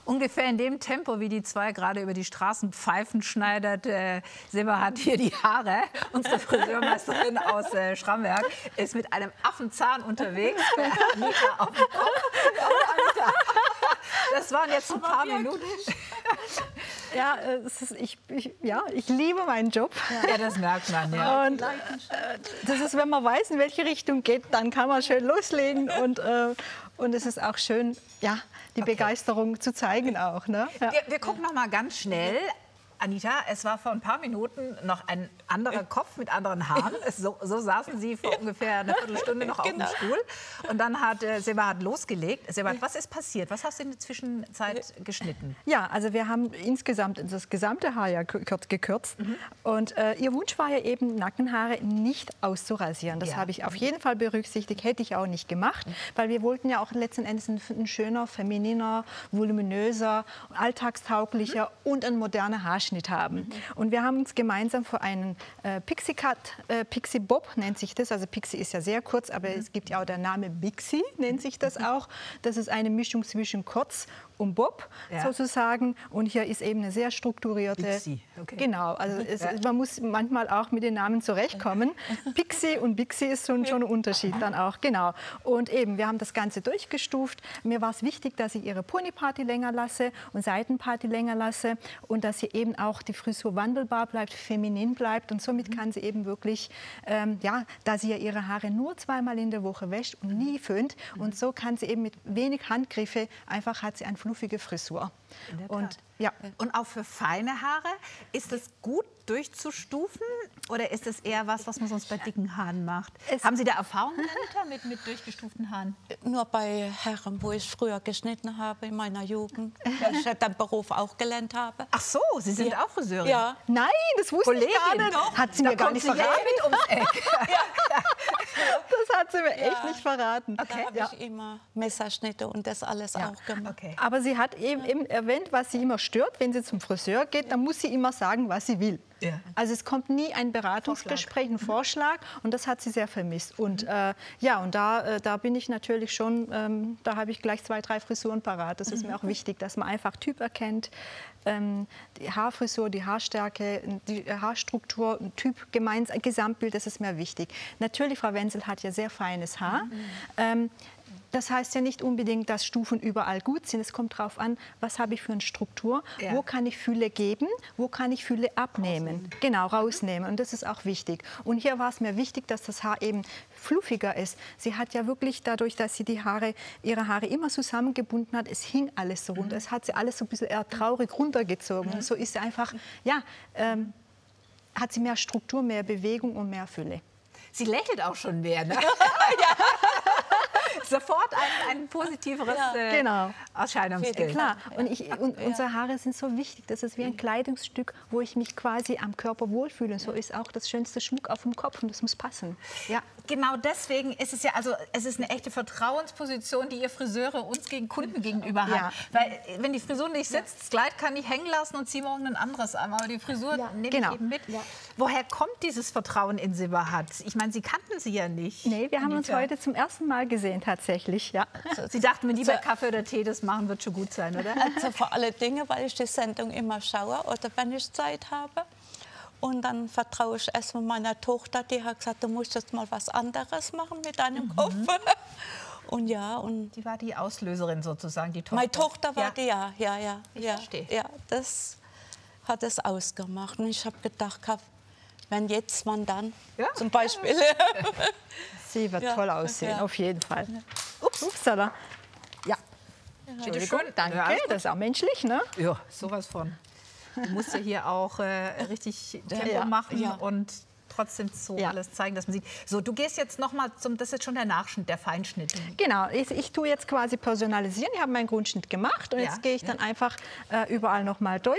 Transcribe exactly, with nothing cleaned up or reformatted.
Ungefähr in dem Tempo, wie die zwei gerade über die Straßen pfeifen, schneidet äh, Sebahat hier die Haare. Unsere Friseurmeisterin aus äh, Schramberg ist mit einem Affenzahn unterwegs. Für Anita auf dem Kopf. Anita, das waren jetzt ein paar Minuten. Ja, es ist, ich, ich, ja, ich liebe meinen Job. Ja, das merkt man, ja. Und äh, das ist, wenn man weiß, in welche Richtung geht, dann kann man schön loslegen. Und, äh, und es ist auch schön, ja, die Okay. Begeisterung zu zeigen auch. Ne? Ja. Wir, wir gucken noch mal ganz schnell. Anita, es war vor ein paar Minuten noch ein anderer Kopf mit anderen Haaren. Es, so, so saßen Sie vor ungefähr einer Viertelstunde noch auf Genau. dem Stuhl. Und dann hat äh, Sebahat losgelegt. Sebahat, was ist passiert? Was hast du in der Zwischenzeit geschnitten? Ja, also wir haben insgesamt das gesamte Haar ja gekürzt. gekürzt. Mhm. Und äh, ihr Wunsch war ja eben, Nackenhaare nicht auszurasieren. Das Ja. habe ich auf jeden Fall berücksichtigt, hätte ich auch nicht gemacht. Weil wir wollten ja auch letzten Endes ein, ein schöner, femininer, voluminöser, alltagstauglicher mhm. und ein moderner Haarschnitt haben. Mhm. Und wir haben uns gemeinsam für einen äh, Pixie Cut, äh, Pixie Bob nennt sich das, also Pixie ist ja sehr kurz, aber mhm. es gibt ja auch der Name Bixie, nennt sich das auch. Das ist eine Mischung zwischen kurz und Bob ja. sozusagen. Und hier ist eben eine sehr strukturierte... Bixie, okay. Genau, also es, ja. man muss manchmal auch mit den Namen zurechtkommen. Pixie und Bixie ist schon, schon ein Unterschied dann auch, genau. Und eben, wir haben das Ganze durchgestuft. Mir war es wichtig, dass ich ihre Ponyparty länger lasse und Seitenparty länger lasse und dass sie eben auch die Frisur wandelbar bleibt, feminin bleibt und somit kann sie eben wirklich, ähm, ja, da sie ja ihre Haare nur zweimal in der Woche wäscht und nie föhnt und so kann sie eben mit wenig Handgriffe, einfach hat sie ein fluffige Frisur. Und, ja. Und auch für feine Haare, ist es gut durchzustufen oder ist es eher was, was man sonst bei dicken Haaren macht? Es Haben Sie da Erfahrung mit, mit durchgestuften Haaren? Nur bei Herren, wo ich früher geschnitten habe in meiner Jugend, weil ich den Beruf auch gelernt habe. Ach so, Sie sind Ja. auch Friseurin? Ja. Nein, das wusste Kollegin, ich gar nicht. doch. Hat sie Da mir gar kommt nicht sie verraten. mit ums Eck. Das hat sie mir echt Ja. nicht verraten. Da habe Ja. ich immer Messerschnitte und das alles Ja. auch gemacht. Okay. Aber sie hat eben, eben erwähnt, was sie immer stört, wenn sie zum Friseur geht, dann muss sie immer sagen, was sie will. Ja. Also es kommt nie ein Beratungsgespräch, ein Vorschlag und das hat sie sehr vermisst. Und äh, ja, und da, äh, da bin ich natürlich schon, ähm, da habe ich gleich zwei, drei Frisuren parat. Das ist mir auch wichtig, dass man einfach Typ erkennt, ähm, die Haarfrisur, die Haarstärke, die Haarstruktur, ein Typ, gemeinsam, Gesamtbild, das ist mir wichtig. Natürlich, Frau Wenzel hat ja sehr feines Haar. Mhm. Ähm, Das heißt ja nicht unbedingt, dass Stufen überall gut sind. Es kommt darauf an, was habe ich für eine Struktur, Ja. wo kann ich Fülle geben, wo kann ich Fülle abnehmen. Rausnehmen. Genau, rausnehmen. Und das ist auch wichtig. Und hier war es mir wichtig, dass das Haar eben fluffiger ist. Sie hat ja wirklich dadurch, dass sie die Haare, ihre Haare immer zusammengebunden hat, es hing alles so runter. Mhm. Es hat sie alles so ein bisschen eher traurig runtergezogen. Mhm. Und so ist sie einfach, ja, ähm, hat sie mehr Struktur, mehr Bewegung und mehr Fülle. Sie lächelt auch schon mehr, ne? Sofort ein, ein positiveres Ja. äh, Genau. Erscheinungsbild. Klar, und, ich, und unsere Haare sind so wichtig. Das ist wie ein Kleidungsstück, wo ich mich quasi am Körper wohlfühle. Und so ist auch das schönste Schmuck auf dem Kopf und das muss passen. Ja. Genau deswegen ist es ja, also es ist eine echte Vertrauensposition, die ihr Friseure uns gegen Kunden gegenüber haben. Ja. Weil wenn die Frisur nicht sitzt, das Kleid kann ich hängen lassen und ziehe morgen ein anderes an. Aber die Frisur Ja. nehme Genau. ich eben mit. Ja. Woher kommt dieses Vertrauen in Sebahat? Ich meine, Sie kannten sie ja nicht. Nee, wir haben uns Anita. heute zum ersten Mal gesehen tatsächlich. Ja. Sie dachten, wenn die bei Kaffee oder Tee das machen, wird schon gut sein, oder? Also vor alle Dinge, weil ich die Sendung immer schaue oder wenn ich Zeit habe. Und dann vertraue ich erst mal meiner Tochter, die hat gesagt, du musst jetzt mal was anderes machen mit deinem mhm. Kopf. Und ja, und Die war die Auslöserin sozusagen, die Tochter. meine Tochter war ja. die, ja, ja, ja. Ich ja, verstehe. ja, das hat es ausgemacht. Und ich habe gedacht, wenn jetzt, wann dann? Ja. Zum Beispiel. Sie wird Ja. toll aussehen, Ja. auf jeden Fall. Ups, upsala. Ja. Entschuldigung, schön. danke. Ja, alles gut. Das ist auch menschlich, ne? Ja, sowas von. Du musst ja hier auch äh, richtig Tempo Ja, machen ja. und trotzdem so Ja. alles zeigen, dass man sieht. So, du gehst jetzt noch mal zum, das ist jetzt schon der Nachschnitt, der Feinschnitt. Genau, ich, ich tue jetzt quasi personalisieren. Ich habe meinen Grundschnitt gemacht und Ja. jetzt gehe ich dann einfach äh, überall noch mal durch.